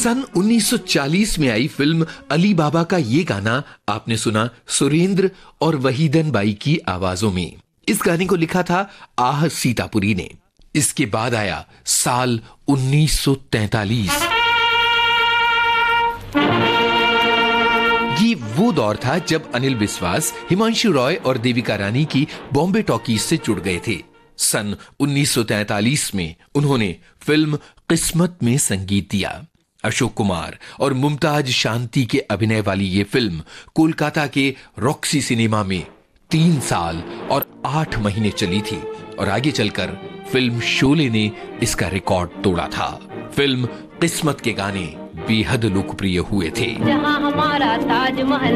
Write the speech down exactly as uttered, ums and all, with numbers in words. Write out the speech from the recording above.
सन उन्नीस सौ चालीस में आई फिल्म अली बाबा का ये गाना आपने सुना सुरेंद्र और वहीदन बाई की आवाजों में। इस गाने को लिखा था आह सीतापुरी ने। इसके बाद आया साल उन्नीस सौ तैंतालीस। ये वो दौर था जब अनिल विश्वास, हिमांशु रॉय और देविका रानी की बॉम्बे टॉकीज से जुड़ गए थे। सन उन्नीस सौ तैंतालीस में उन्होंने फिल्म किस्मत में संगीत दिया। अशोक कुमार और मुमताज शांति के अभिनय वाली ये फिल्म कोलकाता के रॉक्सी सिनेमा में तीन साल और आठ महीने चली थी और आगे चलकर फिल्म शोले ने इसका रिकॉर्ड तोड़ा था। फिल्म किस्मत के गाने बेहद लोकप्रिय हुए थे। जहां हमारा ताजमहल